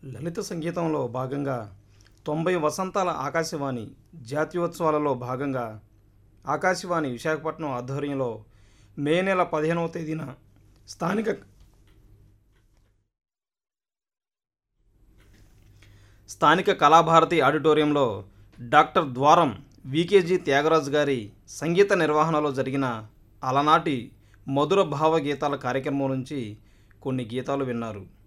లలిత సంగీతంలో భాగంగా 90 వసంతాల ఆకాశవాణి జాతీయోత్సవాలలో భాగంగా ఆకాశవాణి విశాఖపట్నం ఆధ్వర్యంలో మే నెల 15వ తేదీన స్థానిక స్థానిక కళాభారతి ఆడిటోరియంలో డాక్టర్ ద్వారం వికేజీ త్యాగరాజు గారి సంగీత నిర్వహణలో జరిగిన అలనాటి మధుర భావగీతాల కార్యక్రమం నుంచి కొన్ని గీతాలు విన్నారు.